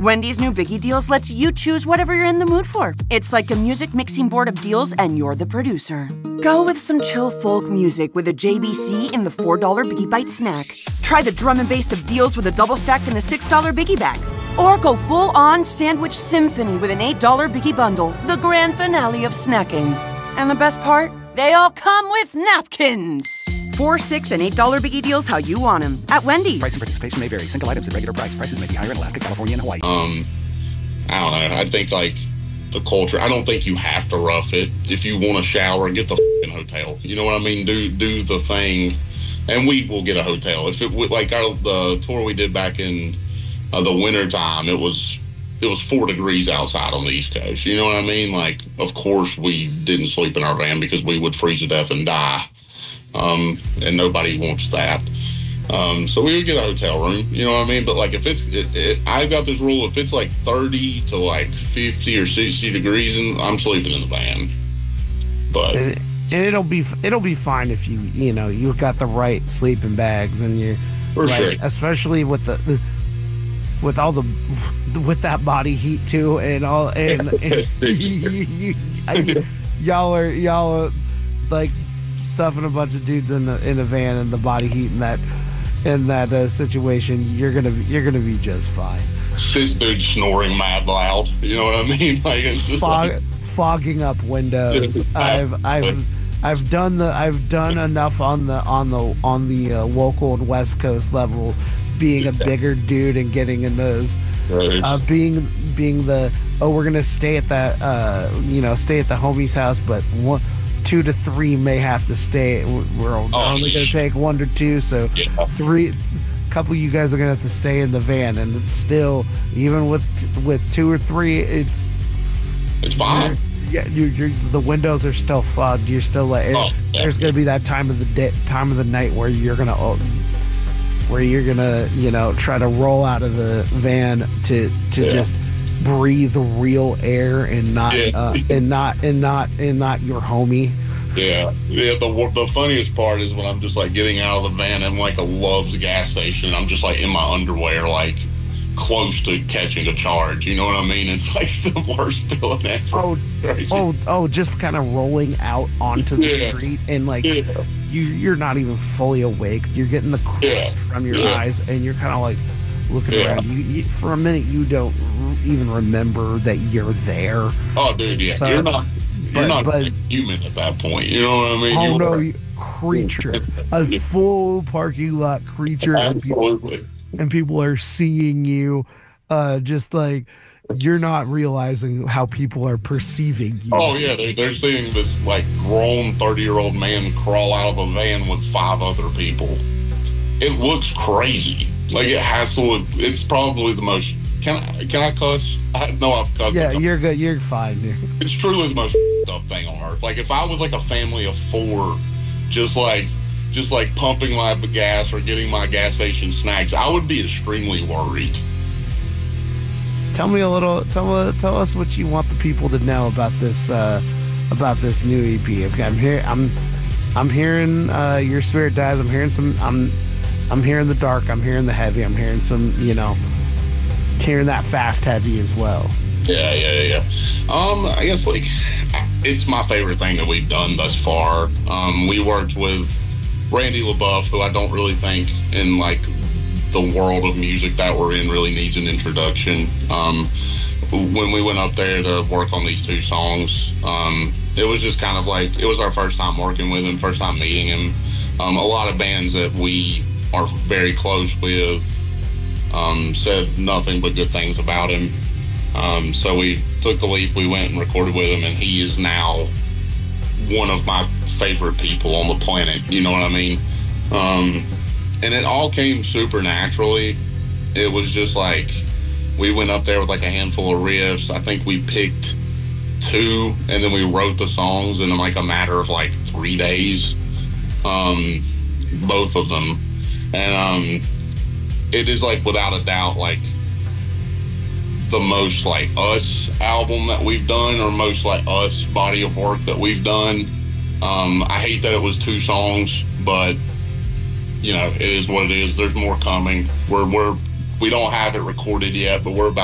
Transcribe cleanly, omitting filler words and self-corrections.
Wendy's new Biggie Deals lets you choose whatever you're in the mood for. It's like a music mixing board of deals, and you're the producer. Go with some chill folk music with a JBC in the $4 Biggie Bite snack. Try the drum and bass of deals with a double stack in the $6 Biggie Bag. Or go full-on sandwich symphony with an $8 Biggie Bundle, the grand finale of snacking. And the best part? They all come with napkins. $4, $6, and $8 Biggie Deals how you want them at Wendy's. Price and participation may vary. Single items at regular price. Prices may be higher in Alaska, California, and Hawaii. I don't know. I think, like, the culture, I don't think you have to rough it. If you want to shower, get the f***ing hotel. You know what I mean? Do the thing, and we will get a hotel. If it like the tour we did back in the winter time, it was 4 degrees outside on the East Coast. You know what I mean? Like, of course we didn't sleep in our van because we would freeze to death and die. And nobody wants that. So we would get a hotel room, you know what I mean? But like, if I've got this rule, if it's like 30 to like 50 or 60 degrees, and I'm sleeping in the van. But and it'll be fine if you got the right sleeping bags, and you're for sure, especially with with that body heat too, and all, and y'all are like stuffing a bunch of dudes in a van, and the body heat in that situation, you're gonna be just fine. 6 dudes snoring mad loud, you know what I mean? Like, it's just fogging up windows. I've done enough on the local and West Coast level, being a bigger dude and getting in those, being the we're gonna stay at that stay at the homie's house, but 2 to 3 may have to stay. We're only going to take 1 to 2, so 3. Couple of you guys are going to have to stay in the van, and it's still, even with 2 or 3, it's fine. The windows are still fogged. You're still there's going to be that time of the night where you're gonna try to roll out of the van to just breathe real air and not your homie. Yeah. The funniest part is when I'm just like getting out of the van in like a Love's gas station, and I'm just like in my underwear, like close to catching a charge. You know what I mean? It's like the worst feeling ever. Just kind of rolling out onto the street, and like you're not even fully awake. You're getting the crust from your eyes, and you're kind of like looking around. You for a minute, you don't even remember that you're there. Oh, dude, yeah. So, you're not human at that point. You know what I mean? Creature. A full parking lot creature. Absolutely. And people are seeing you, just like, you're not realizing how people are perceiving you. Oh, yeah. They're seeing this, like, grown 30-year-old man crawl out of a van with 5 other people. It looks crazy. Like, it has to look, it's probably the most, can I cuss? No, I've cussed. Yeah, you're good. You're fine, dude. It's truly the most up thing on earth. Like, if I was like a family of 4, just like pumping my gas or getting my gas station snacks, I would be extremely worried. Tell us what you want the people to know about this new EP. I'm hearing Your Spirit Dies. I'm hearing I'm hearing the dark. I'm hearing the heavy. I'm hearing some, hearing that fast heavy as well. Yeah. I guess, like, it's my favorite thing that we've done thus far. We worked with Randy LaBeouf, who I don't really think in, like, the world of music that we're in really needs an introduction. When we went up there to work on these 2 songs, it was just kind of like, it was our first time working with him, first time meeting him. A lot of bands that we are very close with said nothing but good things about him. So we took the leap, we went and recorded with him, and he is now one of my favorite people on the planet, you know what I mean? And it all came super naturally. It was just like, we went up there with like a handful of riffs. I think we picked 2, and then we wrote the songs in like a matter of like 3 days, both of them. And it is, like, without a doubt, like, the most like us album that we've done, or most like us body of work that we've done. I hate that it was 2 songs, but it is what it is. There's more coming. We don't have it recorded yet, but we're about